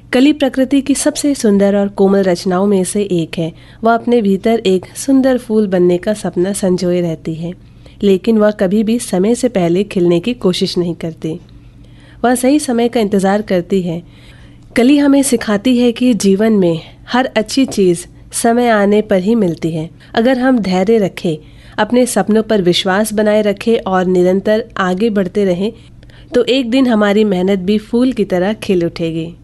कली प्रकृति की सबसे सुंदर और कोमल रचनाओं में से एक है। वह अपने भीतर एक सुंदर फूल बनने का सपना संजोए रहती है, लेकिन वह कभी भी समय से पहले खिलने की कोशिश नहीं करती। वह सही समय का इंतज़ार करती है। कली हमें सिखाती है कि जीवन में हर अच्छी चीज़ समय आने पर ही मिलती है। अगर हम धैर्य रखें, अपने सपनों पर विश्वास बनाए रखें और निरंतर आगे बढ़ते रहें, तो एक दिन हमारी मेहनत भी फूल की तरह खिल उठेगी।